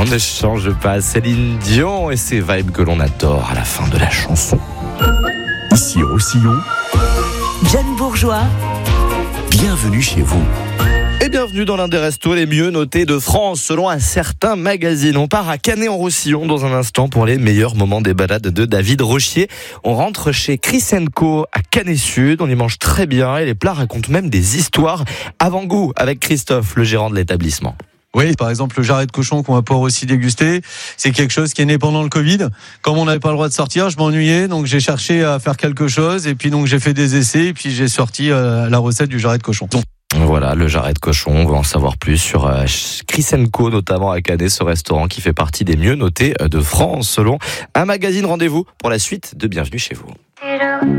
On ne change pas, Céline Dion et ses vibes que l'on adore à la fin de la chanson. Ici Roussillon, Jeanne Bourgeois, bienvenue chez vous. Et bienvenue dans l'un des restos les mieux notés de France selon un certain magazine. On part à Canet-en-Roussillon dans un instant pour les meilleurs moments des balades de David Rochier. On rentre chez Chris & Co à Canet-Sud. On y mange très bien et les plats racontent même des histoires avant-goût avec Christophe, le gérant de l'établissement. Oui, par exemple, le jarret de cochon qu'on va pouvoir aussi déguster, c'est quelque chose qui est né pendant le Covid. Comme on n'avait pas le droit de sortir, je m'ennuyais, donc j'ai cherché à faire quelque chose, et puis donc j'ai fait des essais, et puis j'ai sorti la recette du jarret de cochon. Voilà, le jarret de cochon, on va en savoir plus sur Chris & Co, notamment à Canet, ce restaurant qui fait partie des mieux notés de France selon un magazine. Rendez-vous pour la suite de Bienvenue chez vous.